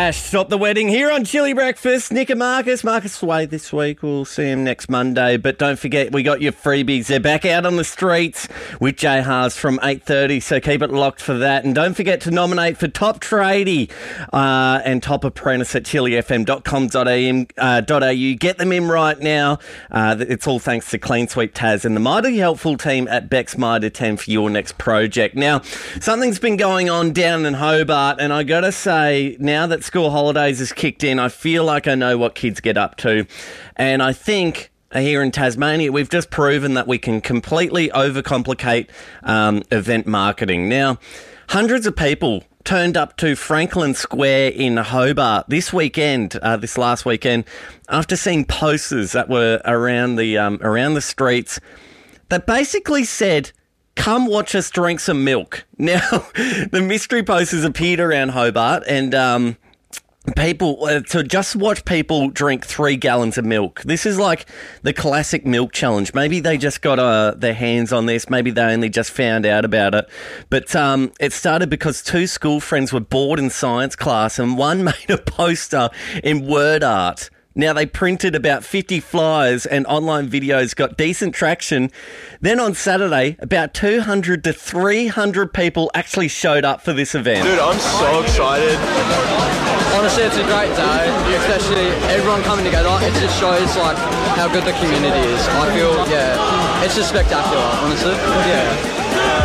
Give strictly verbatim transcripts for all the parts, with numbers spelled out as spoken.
Cash, Stop the Wedding here on Chili Breakfast. Nick and Marcus. Marcus away this week. We'll see him next Monday. But don't forget, we got your freebies. They're back out on the streets with Jay Haas from eight thirty, so keep it locked for that. And don't forget to nominate for Top Tradie uh, and Top Apprentice at chili f m dot com dot a u. Get them in right now. Uh, it's all thanks to Clean Sweep Taz and the mighty helpful team at Beck's Mitre ten for your next project. Now, something's been going on down in Hobart, and I got to say, now that school holidays has kicked in, I feel like I know what kids get up to. And I think here in Tasmania, we've just proven that we can completely overcomplicate um, event marketing. Now, hundreds of people turned up to Franklin Square in Hobart this weekend, uh, this last weekend, after seeing posters that were around the um, around the streets that basically said, "Come watch us drink some milk." Now, the mystery posters appeared around Hobart, and um, people uh, to just watch people drink three gallons of milk. This is like the classic milk challenge. Maybe they just got uh, their hands on this. Maybe they only just found out about it. But um, it started because two school friends were bored in science class, and one made a poster in word art. Now, they printed about fifty flyers and online videos got decent traction. Then on Saturday, about two hundred to three hundred people actually showed up for this event. Dude, I'm so excited. Honestly, it's a great day, especially everyone coming together. It just shows like how good the community is. I feel, yeah, it's just spectacular, honestly. Yeah.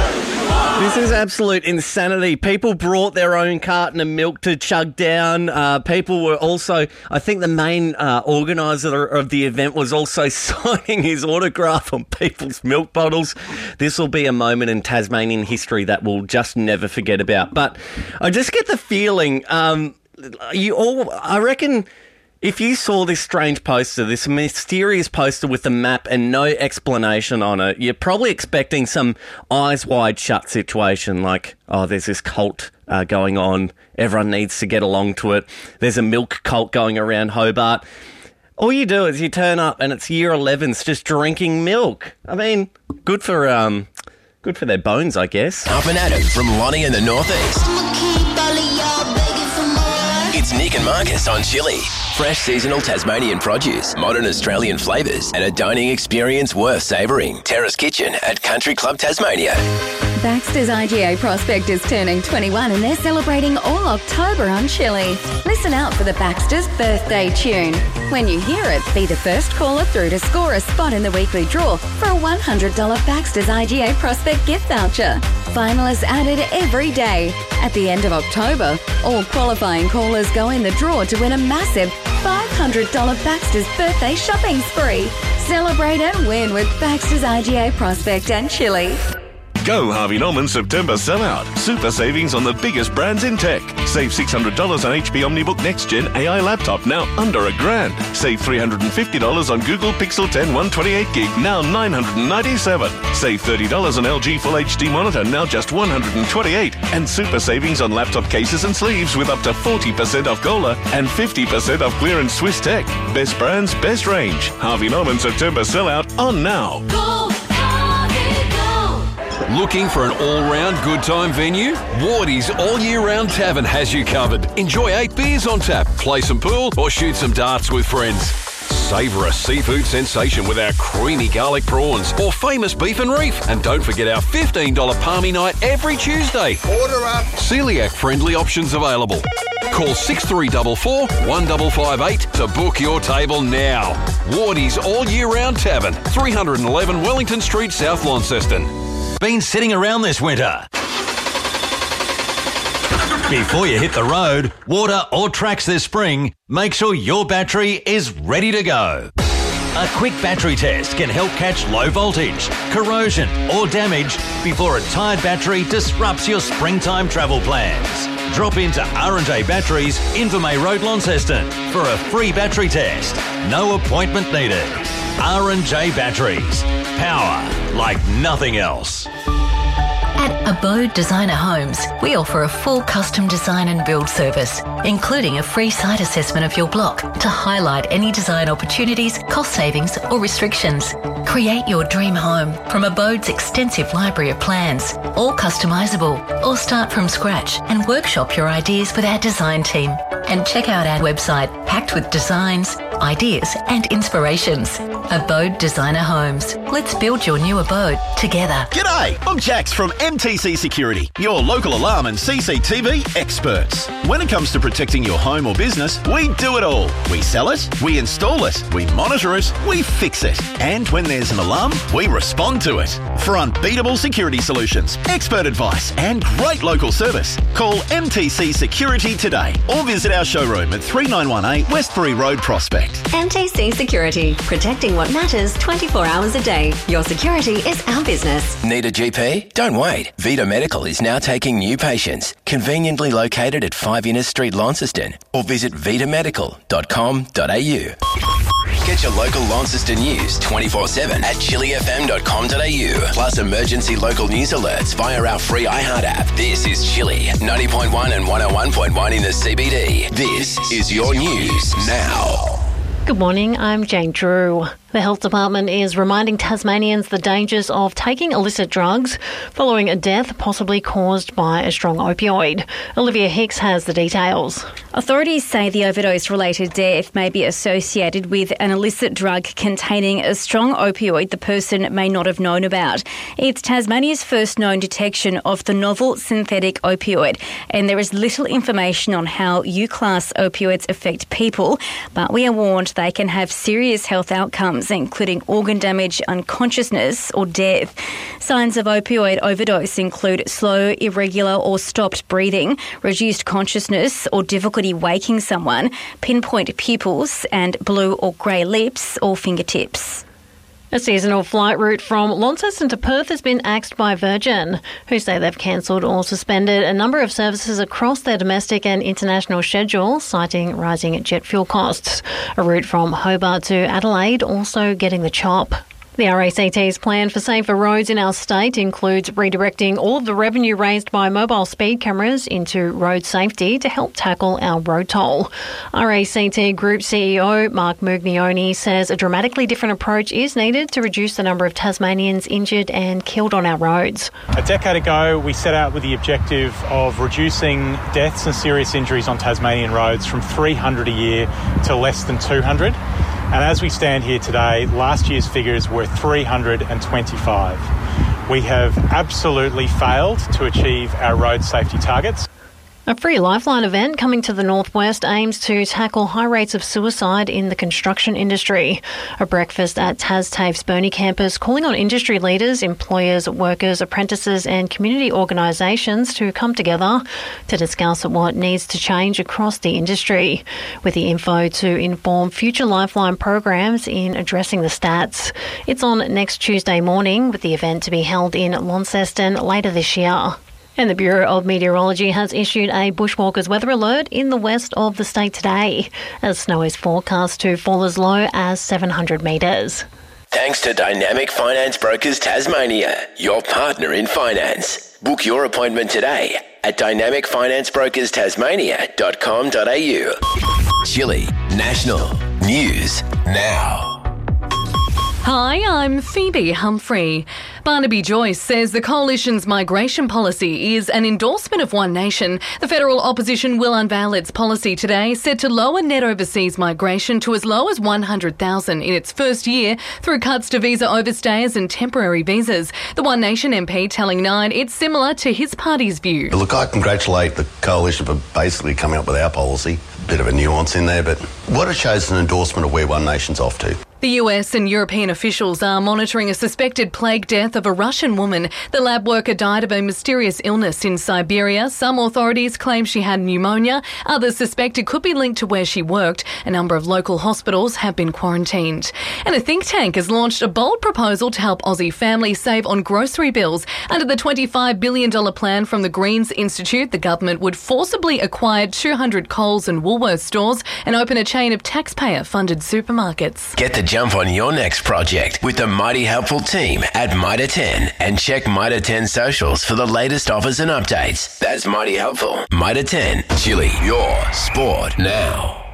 This is absolute insanity. People brought their own carton of milk to chug down. Uh, people were also, I think the main uh, organiser of the event was also signing his autograph on people's milk bottles. This will be a moment in Tasmanian history that we'll just never forget about. But I just get the feeling, um, you all, I reckon, if you saw this strange poster, this mysterious poster with a map and no explanation on it, you're probably expecting some eyes wide shut situation like, oh, there's this cult uh, going on. Everyone needs to get along to it. There's a milk cult going around Hobart. All you do is you turn up and it's year elevens just drinking milk. I mean, good for um, good for their bones, I guess. Up and at it from Lonnie in the Northeast. It's Nick and Marcus on Chili. Fresh seasonal Tasmanian produce, modern Australian flavours, and a dining experience worth savouring. Terrace Kitchen at Country Club Tasmania. Baxter's I G A Prospect is turning twenty-one and they're celebrating all October on Chili. Listen out for the Baxter's birthday tune. When you hear it, be the first caller through to score a spot in the weekly draw for a one hundred dollars Baxter's I G A Prospect gift voucher. Finalists added every day. At the end of October, all qualifying callers go in the draw to win a massive five hundred dollars Baxter's birthday shopping spree. Celebrate and win with Baxter's I G A Prospect and Chili. Go Harvey Norman September sellout. Super savings on the biggest brands in tech. Save six hundred dollars on H P OmniBook Next Gen A I laptop, now under a grand. Save three hundred fifty dollars on Google Pixel ten one twenty-eight gig, now nine hundred ninety-seven dollars. Save thirty dollars on L G Full H D monitor, now just one hundred twenty-eight dollars. And super savings on laptop cases and sleeves with up to forty percent off Gola and fifty percent off clearance Swiss Tech. Best brands, best range. Harvey Norman September sellout on now. Go, Harvey, go. Looking for an all-round good time venue? Wardy's All Year Round Tavern has you covered. Enjoy eight beers on tap, play some pool or shoot some darts with friends. Savour a seafood sensation with our creamy garlic prawns or famous beef and reef. And don't forget our fifteen dollars palmy night every Tuesday. Order up. Celiac-friendly options available. Call six three four four, one five five eight to book your table now. Wardy's All Year Round Tavern, three eleven Wellington Street, South Launceston. Been sitting around this winter? Before you hit the road, water or tracks this spring, make sure your battery is ready to go. A quick battery test can help catch low voltage, corrosion or damage before a tired battery disrupts your springtime travel plans. Drop into R and J Batteries, Invermay Road, Launceston for a free battery test. No appointment needed. R and J Batteries. Power like nothing else. At Abode Designer Homes, we offer a full custom design and build service, including a free site assessment of your block to highlight any design opportunities, cost savings or restrictions. Create your dream home from Abode's extensive library of plans, all customisable, or start from scratch and workshop your ideas with our design team. and check out our website packed with designs, ideas and inspirations. Abode Designer Homes. Let's build your new abode together. G'day, I'm Jax from M T C Security, your local alarm and C C T V experts. When it comes to protecting your home or business, we do it all. We sell it, we install it, we monitor it, we fix it. And when there's an alarm, we respond to it. For unbeatable security solutions, expert advice and great local service, call M T C Security today or visit our showroom at three nine one eight Westbury Road, Prospect. M T C Security, protecting what matters twenty-four hours a day. Your security is our business. Need a G P? Don't wait. Vita Medical is now taking new patients. Conveniently located at five Innes Street, Launceston, or visit vita medical dot com dot a u. Get your local Launceston news twenty-four seven at chili f m dot com dot a u. Plus emergency local news alerts via our free iHeart app. This is Chili, ninety point one and one oh one point one in the C B D. This is your news now. Good morning, I'm Jane Drew. The Health Department is reminding Tasmanians the dangers of taking illicit drugs following a death possibly caused by a strong opioid. Olivia Hicks has the details. Authorities say the overdose-related death may be associated with an illicit drug containing a strong opioid the person may not have known about. It's Tasmania's first known detection of the novel synthetic opioid, and there is little information on how U-class opioids affect people, but we are warned they can have serious health outcomes, including organ damage, unconsciousness or death. Signs of opioid overdose include slow, irregular or stopped breathing, reduced consciousness or difficulty waking someone, pinpoint pupils and blue or grey lips or fingertips. A seasonal flight route from Launceston to Perth has been axed by Virgin, who say they've cancelled or suspended a number of services across their domestic and international schedule, citing rising jet fuel costs. A route from Hobart to Adelaide also getting the chop. The R A C T's plan for safer roads in our state includes redirecting all of the revenue raised by mobile speed cameras into road safety to help tackle our road toll. R A C T Group C E O Mark Mugnione says a dramatically different approach is needed to reduce the number of Tasmanians injured and killed on our roads. A decade ago, we set out with the objective of reducing deaths and serious injuries on Tasmanian roads from three hundred a year to less than two hundred. And as we stand here today, last year's figures were three hundred twenty-five. We have absolutely failed to achieve our road safety targets. A free Lifeline event coming to the Northwest aims to tackle high rates of suicide in the construction industry. A breakfast at TasTAFE's Burnie campus calling on industry leaders, employers, workers, apprentices and community organisations to come together to discuss what needs to change across the industry, with the info to inform future Lifeline programs in addressing the stats. It's on next Tuesday morning, with the event to be held in Launceston later this year. And the Bureau of Meteorology has issued a bushwalkers weather alert in the west of the state today, as snow is forecast to fall as low as seven hundred metres. Thanks to Dynamic Finance Brokers Tasmania, your partner in finance. Book your appointment today at dynamic finance brokers tasmania dot com dot a u. Chili National News Now. Hi, I'm Phoebe Humphrey. Barnaby Joyce says the Coalition's migration policy is an endorsement of One Nation. The federal opposition will unveil its policy today, set to lower net overseas migration to as low as one hundred thousand in its first year through cuts to visa overstayers and temporary visas. The One Nation M P telling Nine it's similar to his party's view. Look, I congratulate the Coalition for basically coming up with our policy. Bit of a nuance in there, but what it shows is an endorsement of where One Nation's off to. The U S and European officials are monitoring a suspected plague death of a Russian woman. The lab worker died of a mysterious illness in Siberia. Some authorities claim she had pneumonia. Others suspect it could be linked to where she worked. A number of local hospitals have been quarantined. And a think tank has launched a bold proposal to help Aussie families save on grocery bills. Under the twenty-five billion dollars plan from the Greens Institute, the government would forcibly acquire two hundred Coles and Woolworths stores and open a chain of taxpayer-funded supermarkets. Get the jump on your next project with the Mighty Helpful team at Mitre ten and check Mitre ten socials for the latest offers and updates. That's Mighty Helpful. Mitre ten, Chili, your sport now.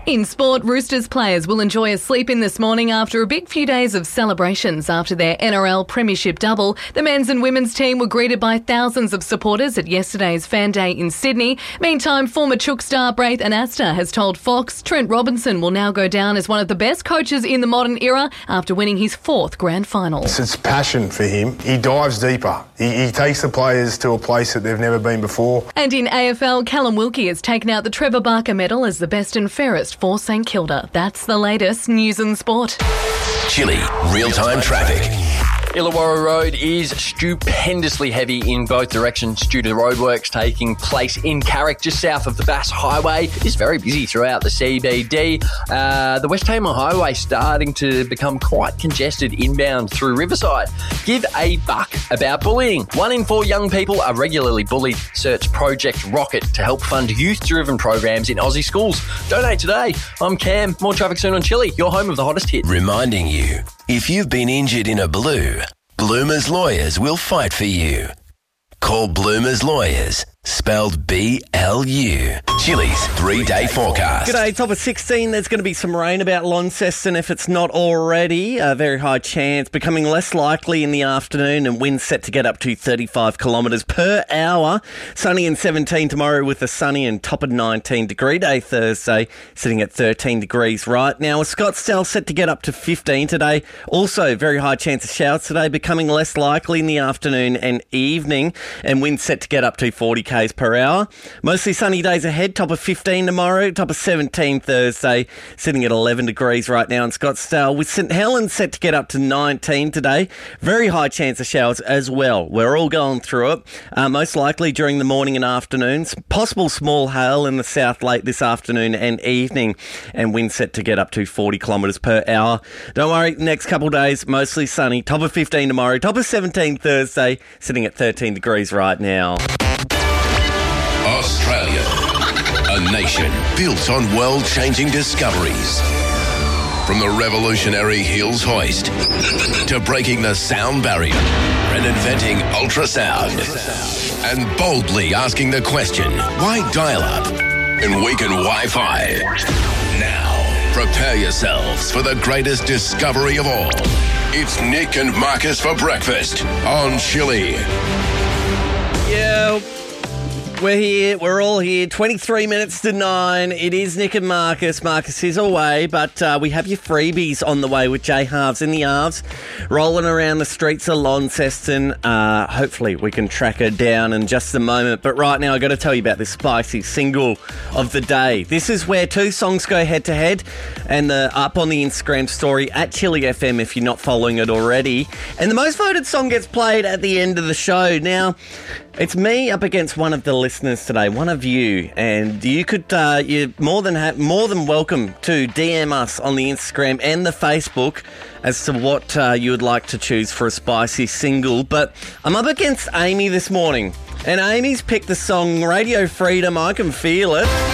In sport, Roosters players will enjoy a sleep in this morning after a big few days of celebrations after their N R L Premiership double. The men's and women's team were greeted by thousands of supporters at yesterday's Fan Day in Sydney. Meantime, former Chook star Braith Anasta has told Fox Trent Robinson will now go down as one of the best coaches in the modern era after winning his fourth grand final. It's, it's passion for him. He dives deeper. He, he takes the players to a place that they've never been before. And in A F L, Callum Wilkie has taken out the Trevor Barker medal as the best and fairest for St Kilda. That's the latest news and sport. Chili real-time traffic. Illawarra Road is stupendously heavy in both directions due to the roadworks taking place in Carrick, just south of the Bass Highway. It's very busy throughout the C B D. Uh, the West Tamar Highway starting to become quite congested inbound through Riverside. Give a buck about bullying. One in four young people are regularly bullied. Search Project Rocket to help fund youth-driven programs in Aussie schools. Donate today. I'm Cam. More traffic soon on Chili, your home of the hottest hit. Reminding you, if you've been injured in a blue, Bloomer's Lawyers will fight for you. Call Bloomer's Lawyers, spelled B L U. Chili's three-day forecast. G'day, top of sixteen. There's going to be some rain about Launceston if it's not already. A very high chance, becoming less likely in the afternoon, and winds set to get up to thirty-five kilometres per hour. Sunny and seventeen tomorrow with a sunny and top of nineteen degree day Thursday, sitting at thirteen degrees right now. Scottsdale set to get up to fifteen today. Also, very high chance of showers today, becoming less likely in the afternoon and evening, and winds set to get up to forty k's per hour. Mostly sunny days ahead, top of fifteen tomorrow, top of seventeen Thursday, sitting at eleven degrees right now in Scottsdale, with St Helens set to get up to nineteen today. Very high chance of showers as well. We're all going through it, uh, most likely during the morning and afternoons. Possible small hail in the south late this afternoon and evening, and wind set to get up to forty kilometres per hour. Don't worry, next couple of days, mostly sunny, top of fifteen tomorrow, top of seventeen Thursday, sitting at thirteen degrees right now. Australia, a nation built on world-changing discoveries. From the revolutionary Hills hoist to breaking the sound barrier and inventing ultrasound, and boldly asking the question, why dial-up and weaken Wi-Fi? Now, prepare yourselves for the greatest discovery of all. It's Nick and Marcus for breakfast on Chili. Yeah. We're here. We're all here. twenty-three minutes to nine. It is Nick and Marcus. Marcus is away, but uh, we have your freebies on the way with J Halves in the Halves, rolling around the streets of Launceston. Uh, hopefully we can track her down in just a moment. But right now, I've got to tell you about this spicy single of the day. This is where two songs go head-to-head, and the up on the Instagram story at Chili F M if you're not following it already. And the most voted song gets played at the end of the show. Now, it's me up against one of the listeners today, one of you, and you could, uh, you're more than ha- more than welcome to D M us on the Instagram and the Facebook as to what uh, you would like to choose for a spicy single. But I'm up against Amy this morning, and Amy's picked the song Radio Freedom, I Can Feel It.